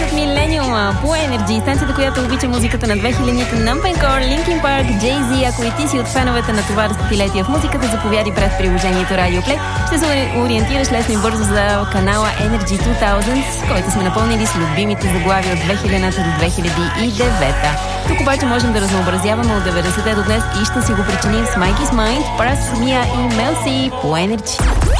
от Милениума по Energy, станцията, която обича музиката на 2000-те, Nump & Core, Linkin Park, Jay-Z. Ако и ти си от феновете на това десетилетие в музиката, заповяди пред приложението Radio Play. Ще се ориентираш лесно и бързо за канала Energy 2000, който сме напълнили с любимите заглавия от 2000-та до 2009-та. Тук обаче можем да разнообразяваме от 90-те до днес и ще си го причиним с Mikey's Mind, Parasmia и Melcy по Energy.